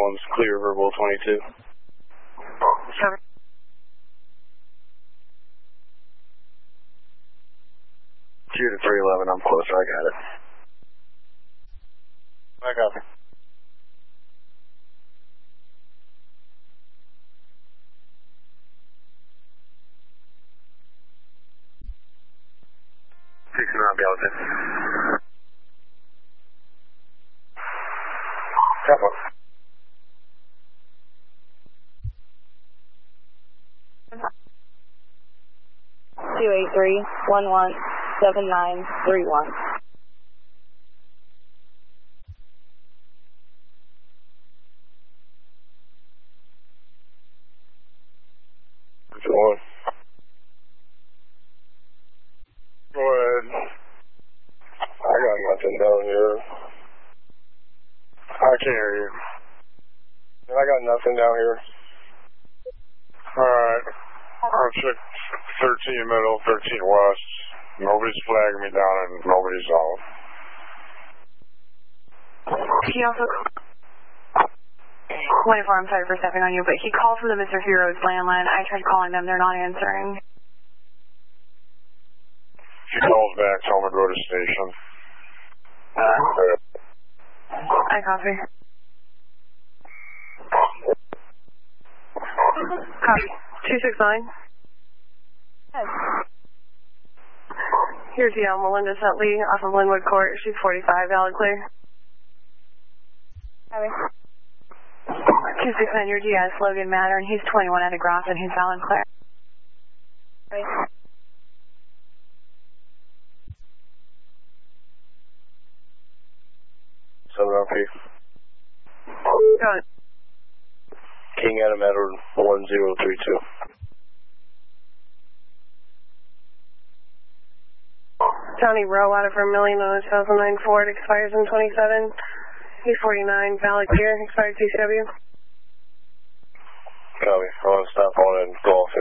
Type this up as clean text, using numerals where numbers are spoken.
one's clear, verbal 22. Cover. Two to 311, I'm closer, I got it. I copy. Fixing up, Yellowton. Couple. 283-11-7931. One. Go ahead. I got nothing down here. I can't hear you. I got nothing down here. Alright. I'll check 13 middle, 13 west. Nobody's flagging me down and nobody's out. He also... 24, I'm sorry for stepping on you, but he called from the Mr. Heroes landline. I tried calling them, they're not answering. If he calls back, tell him to go to station. I copy. Copy. 269. Yes. Here's Melinda Sutley off of Linwood Court. She's 45, valid clear. Copy. 269, your DS, Logan Mattern. He's 21 at a Grafton. He's valid clear. Copy. LP. Go ahead. King Adam Edward 1032. Johnny Rowe out of Vermillion on a 2009 Ford, expires in 27. He's 49, valid clear, expired TCW. Copy. I want to stop on and go off